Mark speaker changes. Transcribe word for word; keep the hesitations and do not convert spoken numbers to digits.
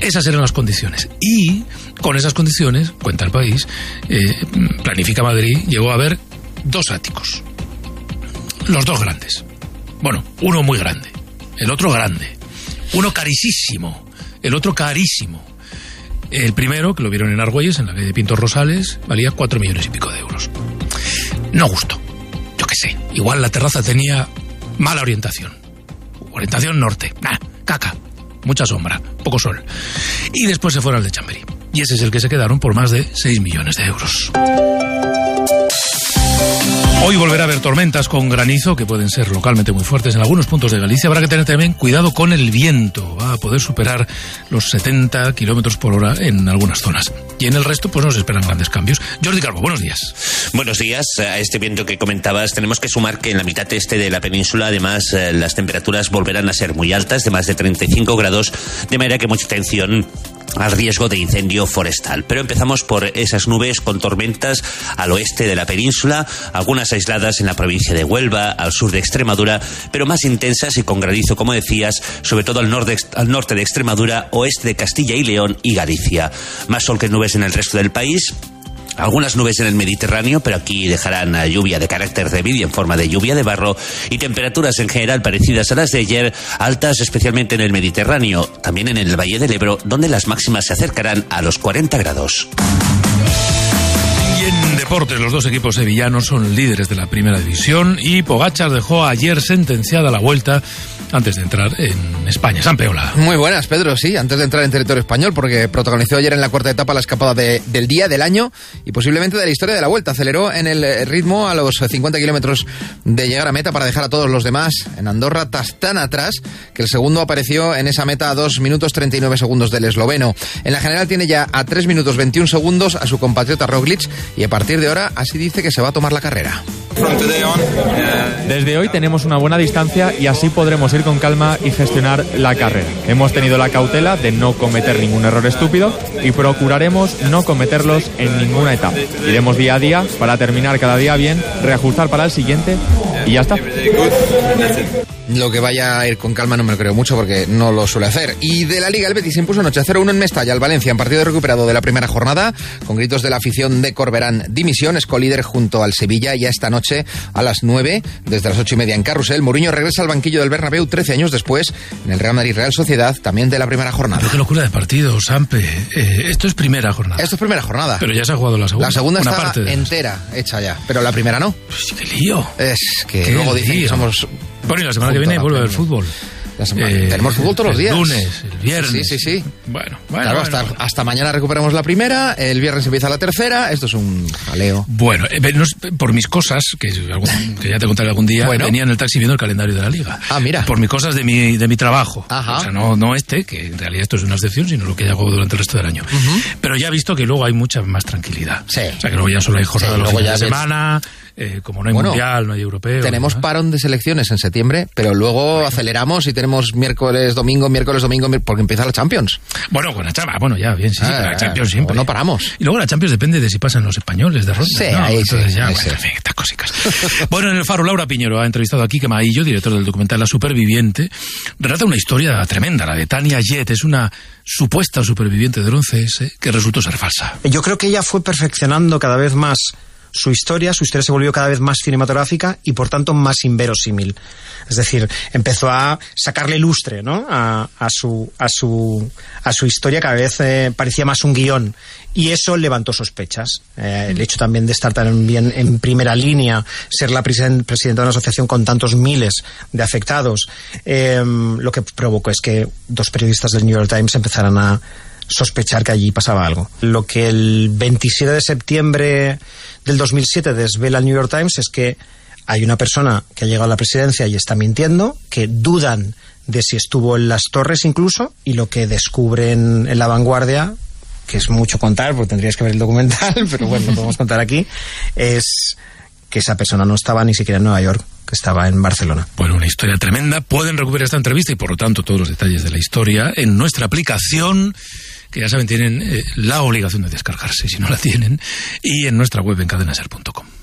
Speaker 1: Esas eran las condiciones. Y con esas condiciones, cuenta el país, eh, Planifica Madrid llegó a haber dos áticos. Los dos grandes. Bueno, uno muy grande, el otro grande. Uno carísimo, el otro carísimo. El primero, que lo vieron en Argüelles, en la calle de Pintos Rosales, valía cuatro millones y pico de euros. No gustó. Yo qué sé. Igual la terraza tenía mala orientación. Orientación norte. Nah, caca. Mucha sombra, poco sol. Y después se fueron al de Chamberí. Y ese es el que se quedaron por más de seis millones de euros. Hoy volverá a haber tormentas con granizo que pueden ser localmente muy fuertes en algunos puntos de Galicia. Habrá que tener también cuidado con el viento. Va a poder superar los setenta kilómetros por hora en algunas zonas. Y en el resto, pues nos esperan grandes cambios. Jordi Calvo, buenos días.
Speaker 2: Buenos días. A este viento que comentabas, tenemos que sumar que en la mitad este de la península, además, las temperaturas volverán a ser muy altas, de más de treinta y cinco grados, de manera que mucha atención al riesgo de incendio forestal. Pero empezamos por esas nubes con tormentas al oeste de la península, algunas aisladas en la provincia de Huelva, al sur de Extremadura, pero más intensas y con granizo, como decías, sobre todo al norte, al norte de Extremadura, oeste de Castilla y León y Galicia. Más sol que nubes en el resto del país. Algunas nubes en el Mediterráneo, pero aquí dejarán lluvia de carácter débil y en forma de lluvia de barro, y temperaturas en general parecidas a las de ayer, altas especialmente en el Mediterráneo, también en el Valle del Ebro, donde las máximas se acercarán a los cuarenta grados.
Speaker 1: Y en deportes, los dos equipos sevillanos son líderes de la primera división y Pogačar dejó ayer sentenciada la Vuelta antes de entrar en España. Sampeola.
Speaker 3: Muy buenas, Pedro, sí, antes de entrar en territorio español, porque protagonizó ayer en la cuarta etapa la escapada de, del día, del año y posiblemente de la historia de la Vuelta. Aceleró en el ritmo a los cincuenta kilómetros de llegar a meta para dejar a todos los demás en Andorra tan atrás que el segundo apareció en esa meta a dos minutos treinta y nueve segundos del esloveno. En la general tiene ya a tres minutos veintiún segundos a su compatriota Roglic y a partir de ahora así dice que se va a tomar la carrera.
Speaker 4: Desde hoy tenemos una buena distancia y así podremos ir con calma y gestionar la carrera. Hemos tenido la cautela de no cometer ningún error estúpido y procuraremos no cometerlos en ninguna etapa. Iremos día a día para terminar cada día bien, reajustar para el siguiente y ya está.
Speaker 3: Lo que vaya a ir con calma no me lo creo mucho porque no lo suele hacer. Y de la Liga, el Betis impuso anoche cero uno en Mestalla al Valencia en partido recuperado de la primera jornada, con gritos de la afición de Corberán. Dimisión, es colíder junto al Sevilla, ya esta noche a las nueve, desde las ocho y media en Carrusel. Mourinho regresa al banquillo del Bernabéu trece años después, en el Real Madrid Real Sociedad, también de la primera jornada.
Speaker 1: Pero qué locura de partido, Sampe. Eh, esto es primera jornada.
Speaker 3: Esto es primera jornada.
Speaker 1: Pero ya se ha jugado la segunda.
Speaker 3: La segunda
Speaker 1: Una
Speaker 3: está
Speaker 1: parte de
Speaker 3: entera hecha ya, pero la primera no.
Speaker 1: Pues qué lío.
Speaker 3: Es que
Speaker 1: qué
Speaker 3: luego dicen
Speaker 1: lío.
Speaker 3: que somos...
Speaker 1: Bueno, y la semana que viene vuelve el fútbol.
Speaker 3: La semana, eh, tenemos fútbol todos los días.
Speaker 1: El lunes, el viernes.
Speaker 3: Sí, sí, sí.
Speaker 1: Bueno, bueno.
Speaker 3: Claro,
Speaker 1: bueno,
Speaker 3: hasta,
Speaker 1: bueno.
Speaker 3: hasta mañana recuperamos la primera, el viernes empieza la tercera, esto es un jaleo.
Speaker 1: Bueno, eh, no, por mis cosas, que, algún, que ya te contaré algún día, bueno. venía en el taxi viendo el calendario de la Liga.
Speaker 3: Ah, mira.
Speaker 1: Por mis cosas de mi, de mi trabajo.
Speaker 3: Ajá.
Speaker 1: O sea, no, no este, que en realidad esto es una excepción, sino lo que hago durante el resto del año. Uh-huh. Pero ya he visto que luego hay mucha más tranquilidad.
Speaker 3: Sí.
Speaker 1: O sea, que luego ya solo hay jornada
Speaker 3: sí,
Speaker 1: los fines de
Speaker 3: ves...
Speaker 1: semana... Eh, como no hay bueno, mundial, no hay europeo.
Speaker 3: Tenemos ¿verdad? parón de selecciones en septiembre, pero luego bueno. aceleramos y tenemos miércoles, domingo, miércoles, domingo, porque empieza la Champions.
Speaker 1: Bueno, con la Champions, bueno, ya, bien, sí, ah, sí la Champions siempre.
Speaker 3: No paramos.
Speaker 1: Y luego la Champions depende de si pasan los españoles de ronda.
Speaker 3: Sí,
Speaker 1: ¿no?
Speaker 3: ahí
Speaker 1: Entonces
Speaker 3: sí.
Speaker 1: ya,
Speaker 3: ahí
Speaker 1: bueno,
Speaker 3: sí.
Speaker 1: en fin, estas cositas. Bueno, en el Faro, Laura Piñero ha entrevistado a Quique Maillo, director del documental La Superviviente. Relata una historia tremenda, la de Tania Jet, es una supuesta superviviente del once ese que resultó ser falsa.
Speaker 5: Yo creo que ella fue perfeccionando cada vez más su historia, su historia se volvió cada vez más cinematográfica y por tanto más inverosímil. Es decir, empezó a sacarle lustre, ¿no? a, a su a su a su historia, cada vez eh, parecía más un guión y eso levantó sospechas. Eh, el hecho también de estar tan bien en primera línea, ser la presiden, presidenta de una asociación con tantos miles de afectados, eh, lo que provocó es que dos periodistas del New York Times empezaran a sospechar que allí pasaba algo. Lo que el veintisiete de septiembre del dos mil siete desvela el New York Times es que hay una persona que ha llegado a la presidencia y está mintiendo, que dudan de si estuvo en las torres incluso, y lo que descubren en La Vanguardia, que es mucho contar porque tendrías que ver el documental, pero bueno, lo podemos contar aquí, es que esa persona no estaba ni siquiera en Nueva York, que estaba en Barcelona.
Speaker 1: Bueno, una historia tremenda. Pueden recuperar esta entrevista y por lo tanto todos los detalles de la historia en nuestra aplicación, que ya saben tienen eh, la obligación de descargarse si no la tienen, y en nuestra web en cadena ser punto com.